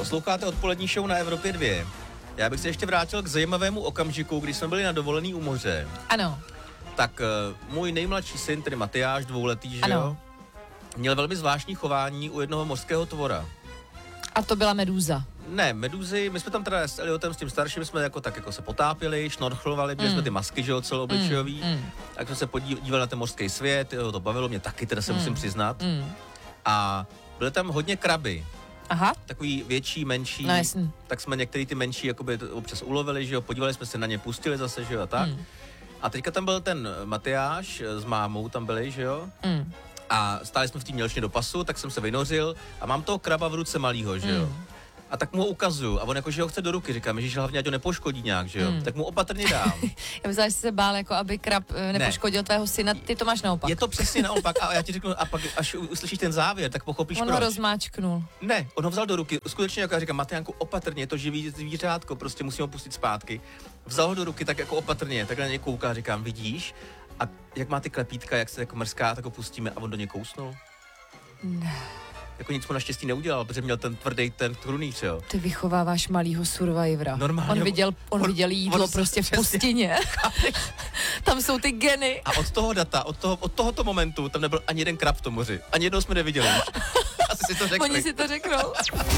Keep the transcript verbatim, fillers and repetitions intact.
Posloucháte odpolední show na Evropě dva. Já bych se ještě vrátil k zajímavému okamžiku, kdy jsme byli na dovolený u moře. Ano. Tak uh, můj nejmladší syn, tedy Matyáš, dvouletý, že Ano. jo, měl velmi zvláštní chování u jednoho mořského tvora. A to byla medúza. Ne, meduzy, my jsme tam teda s Eliotem, s tím starším, jsme jako tak jako se potápěli, šnorchlovali, měli Mm. jsme ty masky, že jo, celoobličejový, Mm, mm. tak jsme se podívali na ten mořský svět, jo, to bavilo mě taky, teda se Mm. musím přiznat. Mm. A byly tam hodně kraby, Aha. takový větší, menší, No jasný. tak jsme některý ty menší jakoby občas ulovili, že jo, podívali jsme se na ně, pustili zase, že jo, a tak. Mm. A teďka tam byl ten Matyáš s mámou, tam byli, že jo. Mm. A stáli jsme v té mělčně do pasu, tak jsem se vynořil a mám toho kraba v ruce malýho, že jo. Mm. A tak mu ho ukazuju a on jako, že ho chce do ruky, říkám, že hlavně ať ho nepoškodí nějak, že jo. Mm. Tak mu opatrně dám. Já myslela, že jsi se bál, jako aby krab eh, nepoškodil tvého syna, ty to máš naopak. Je to přesně naopak a já ti řeknu, a pak až uslyšíš ten závěr, tak pochopíš On proč. ho rozmáčknul. Ne, on ho vzal do ruky, skutečně jako já říkám, Matyánku, opatrně, je to živý zvířátko, prostě musíme ho pustit zpátky. Vzal ho do ruky tak jako opatrně, takhle na něj kouká, říkám, vidíš? A jak má ty klepítka, jak se jako mrská, tak ho pustíme a on do něj kousnul. Ne. Jako nic mu naštěstí neudělal, protože měl ten tvrdý ten krunýř, jo. Ty vychováváš malýho survivora. Normálně. On viděl, on, On- viděl jídlo on- prostě v přesně. pustině. Tam jsou ty geny. A od toho data, od, toho, od tohoto momentu tam nebyl ani jeden krab v tom moři. Ani jednou jsme neviděli už. Asi si to řekli. Oni si to řeknou.